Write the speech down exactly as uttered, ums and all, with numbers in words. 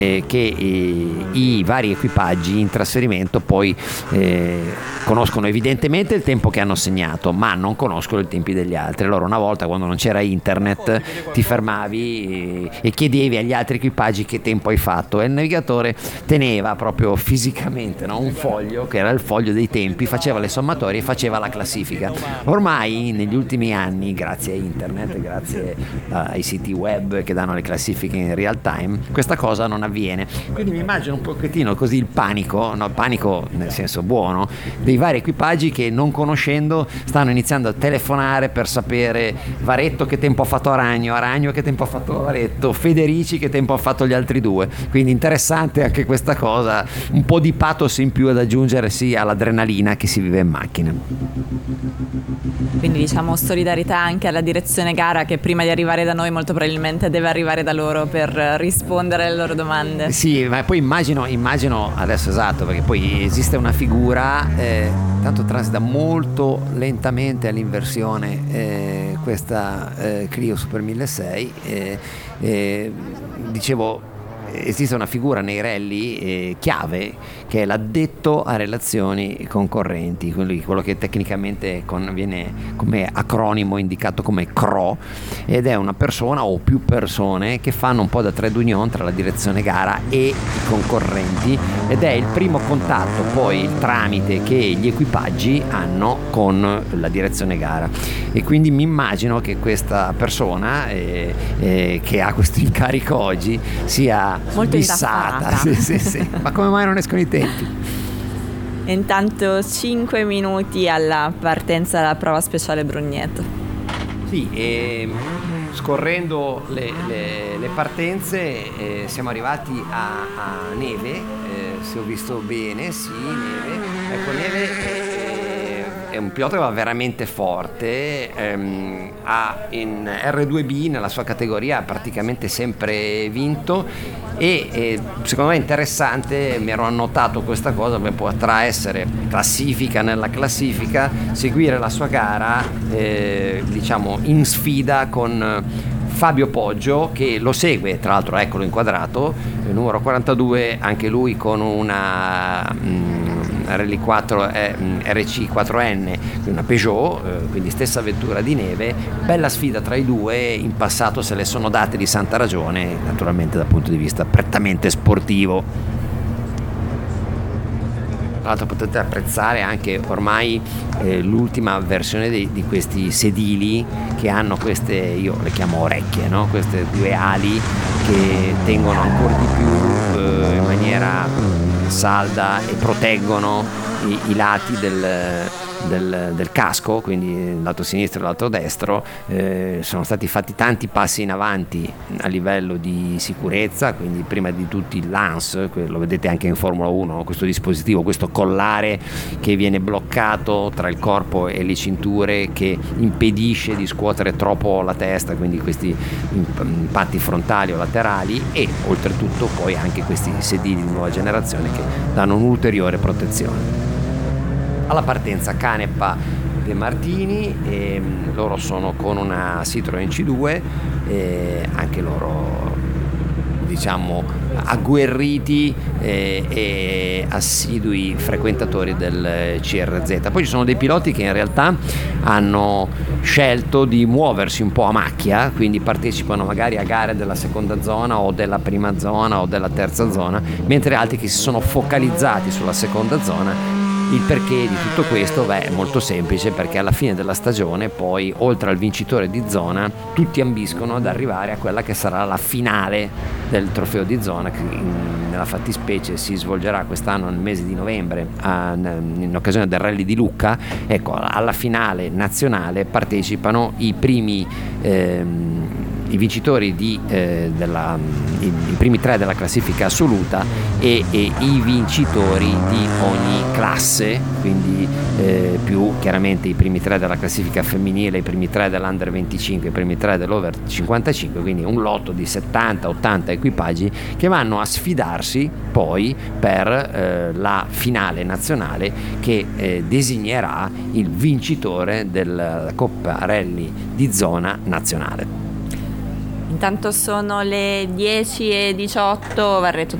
eh, che eh, i vari equipaggi in trasferimento poi eh, conoscono evidentemente il tempo che hanno segnato, ma non conoscono i tempi degli altri. Allora una volta, quando non c'era internet, ti fermavi e, e chiedevi agli altri equipaggi che tempo hai fatto, e il navigatore teneva proprio fisicamente, no, un foglio che era il foglio dei tempi, faceva le sommatorie e faceva la classifica. Ormai negli ultimi anni, grazie a internet, grazie ai siti web che danno le classifiche in real time, questa cosa non avviene. Quindi mi immagino un pochettino così il panico, no, il panico nel senso buono, dei vari equipaggi che, non conoscendo, stanno iniziando a telefonare per sapere Varetto che tempo ha fatto Aragno, Aragno che tempo ha fatto Varetto, Federici che tempo ha fatto gli altri due. Quindi interessante anche questa cosa, un po' di pathos in più ad aggiungere sì all'adrenalina che si vive in macchina. Quindi diciamo solidarietà anche alla direzione gara, che prima di arrivare da noi molto probabilmente deve arrivare da loro per rispondere alle loro domande. Sì, ma poi immagino, immagino adesso, esatto, perché poi esiste una figura, eh, tanto transita molto lentamente all'inversione eh, questa eh, Clio Super milleseicento, eh, eh, dicevo, esiste una figura nei rally eh, chiave, che è l'addetto a relazioni concorrenti, quello che tecnicamente con, viene come acronimo indicato come C R O, ed è una persona o più persone che fanno un po' da trade union tra la direzione gara e i concorrenti, ed è il primo contatto, poi il tramite che gli equipaggi hanno con la direzione gara. E quindi mi immagino che questa persona eh, eh, che ha questo incarico oggi sia molto fissata. Sì, sì, sì. Ma come mai non escono i tempi? Intanto cinque minuti alla partenza della prova speciale Brugneto. Sì, e scorrendo le, le, le partenze eh, siamo arrivati a, a Neve, eh, se ho visto bene, sì, Neve. Ecco, Neve è, è un pilota che va veramente forte, ehm, ha in erre due bi nella sua categoria ha praticamente sempre vinto, e eh, secondo me è interessante, mi ero annotato questa cosa, perché potrà essere classifica nella classifica, seguire la sua gara eh, diciamo in sfida con Fabio Poggio, che lo segue, tra l'altro eccolo inquadrato, il numero quarantadue, anche lui con una mh, Rally quattro eh, erre ci quattro enne, una Peugeot, eh, quindi stessa vettura di Neve. Bella sfida tra i due, in passato se le sono date di santa ragione, naturalmente dal punto di vista prettamente sportivo. Tra l'altro potete apprezzare anche ormai eh, l'ultima versione di, di questi sedili che hanno queste, io le chiamo orecchie, no? Queste due ali che tengono ancora di più eh, in maniera salda e proteggono i, i lati del, del, del casco, quindi il lato sinistro e il lato destro. Eh, sono stati fatti tanti passi in avanti a livello di sicurezza, quindi prima di tutti il Lance, lo vedete anche in Formula uno, questo dispositivo, questo collare che viene bloccato tra il corpo e le cinture, che impedisce di scuotere troppo la testa, quindi questi impatti frontali o laterali, e oltretutto poi anche questi sedili di nuova generazione che danno un'ulteriore protezione. Alla partenza Canepa De Martini, e loro sono con una Citroen C due, e anche loro diciamo agguerriti e, e assidui frequentatori del C R Z. Poi ci sono dei piloti che in realtà hanno scelto di muoversi un po' a macchia, quindi partecipano magari a gare della seconda zona o della prima zona o della terza zona, mentre altri che si sono focalizzati sulla seconda zona. Il perché di tutto questo? Beh, è molto semplice, perché alla fine della stagione poi, oltre al vincitore di zona, tutti ambiscono ad arrivare a quella che sarà la finale del trofeo di zona, che in, nella fattispecie si svolgerà quest'anno nel mese di novembre a, in occasione del Rally di Lucca. Ecco, alla finale nazionale partecipano i primi ehm, i vincitori di, eh, della, i, i primi tre della classifica assoluta e, e i vincitori di ogni classe, quindi eh, più chiaramente i primi tre della classifica femminile, i primi tre dell'Under venticinque, i primi tre dell'Over cinquantacinque, quindi un lotto di settanta ottanta equipaggi che vanno a sfidarsi poi per eh, la finale nazionale, che eh, designerà il vincitore della Coppa Rally di zona nazionale. Intanto sono le dieci e diciotto, Varretto